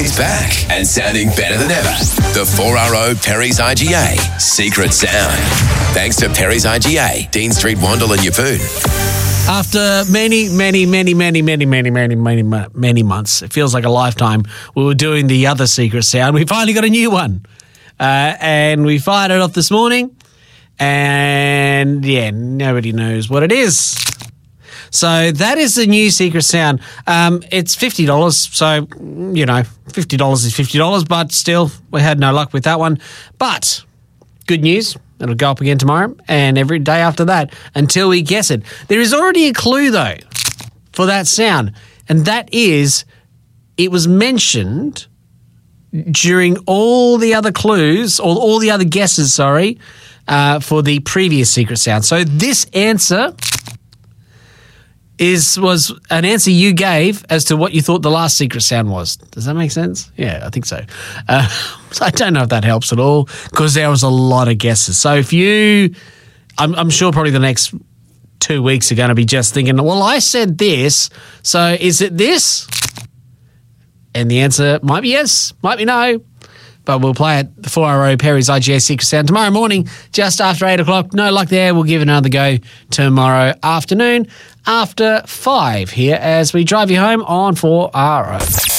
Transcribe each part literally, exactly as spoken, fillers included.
It's back and sounding better than ever. The four R O Perry's I G A Secret Sound. Thanks to Perry's I G A, Dean Street, Wandle and Yeppoon. After many, many, many, many, many, many, many, many, many months, it feels like a lifetime, we were doing the other Secret Sound. We finally got a new one. Uh, and we fired it off this morning. And, yeah, nobody knows what it is. So that is the new Secret Sound. Um, it's fifty dollars, so, you know, fifty dollars is fifty dollars, but still, we had no luck with that one. But good news, it'll go up again tomorrow and every day after that until we guess it. There is already a clue, though, for that sound, and that is it was mentioned during all the other clues, or all the other guesses, sorry, uh, for the previous Secret Sound. So this answer is was an answer you gave as to what you thought the last Secret Sound was. Does that make sense? Yeah, I think so. Uh, I don't know if that helps at all because there was a lot of guesses. So if you, I'm, I'm sure probably the next two weeks are going to be just thinking, well, I said this, so is it this? And the answer might be yes, might be no. But we'll play it, the four R O Perry's I G A Secret Sound tomorrow morning, just after eight o'clock. No luck there. We'll give it another go tomorrow afternoon after five here as we drive you home on four R O.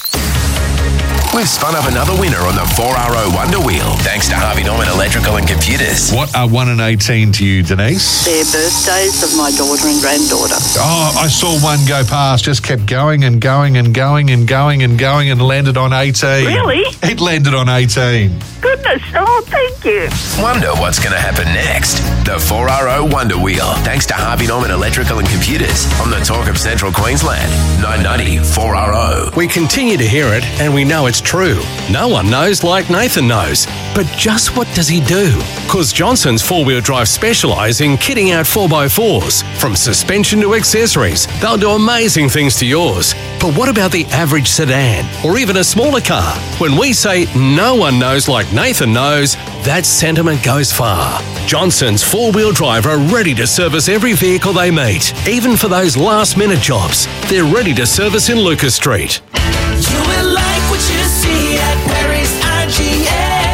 We've spun up another winner on the four R O Wonder Wheel, thanks to Harvey Norman Electrical and Computers. What are one and eighteen to you, Denise? They're birthdays of my daughter and granddaughter. Oh, I saw one go past, just kept going and going and going and going and going and landed on eighteen. Really? It landed on eighteen. Goodness, oh, thank you. Wonder what's going to happen next. The four R O Wonder Wheel, thanks to Harvey Norman Electrical and Computers on the Talk of Central Queensland. nine ninety four R O. We continue to hear it and we know it's true. No one knows like Nathan knows. But just what does he do? Because Johnson's four-wheel drive specialise in kitting out four by fours. From suspension to accessories, they'll do amazing things to yours. But what about the average sedan or even a smaller car? When we say no one knows like Nathan knows, that sentiment goes far. Johnson's four-wheel drive are ready to service every vehicle they meet, even for those last-minute jobs. They're ready to service in Lucas Street. You will like what you see at Perry's I G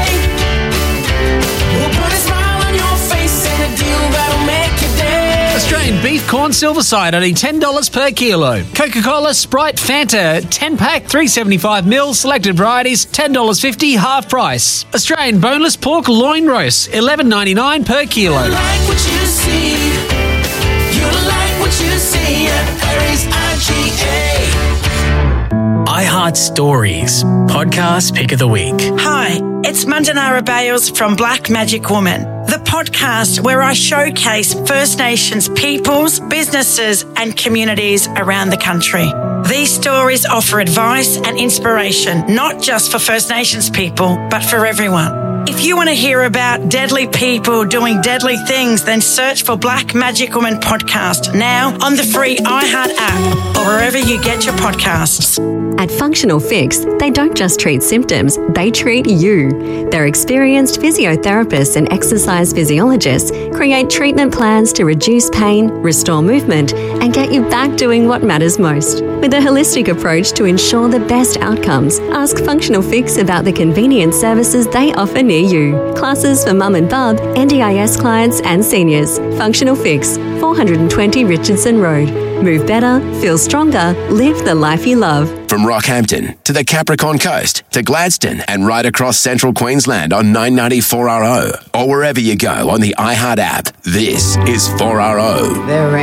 A. We'll put a smile on your face and a deal that'll make your day. Australian beef corn silver side only ten dollars per kilo. Coca-Cola, Sprite, Fanta, ten pack, three seventy-five mil, selected varieties, ten dollars fifty, half price. Australian boneless pork loin roast, eleven ninety-nine per kilo. You like what you see. You like what you see at Perry's I G A. iHeart Stories, podcast pick of the week. Hi, it's Mandanara Bales from Black Magic Woman, the podcast where I showcase First Nations peoples, businesses and communities around the country. These stories offer advice and inspiration, not just for First Nations people, but for everyone. If you want to hear about deadly people doing deadly things, then search for Black Magic Woman Podcast now on the free iHeart app or wherever you get your podcasts. At Functional Fix, they don't just treat symptoms, they treat you. Their experienced physiotherapists and exercise physiologists create treatment plans to reduce pain, restore movement, and get you back doing what matters most. With a holistic approach to ensure the best outcomes, ask Functional Fix about the convenient services they offer near you. Classes for mum and bub, N D I S clients and seniors. Functional Fix, four twenty Richardson Road. Move better, feel stronger, live the life you love. From Rockhampton to the Capricorn Coast to Gladstone and right across central Queensland on nine ninety four R O or wherever you go on the iHeart app, this is four R O.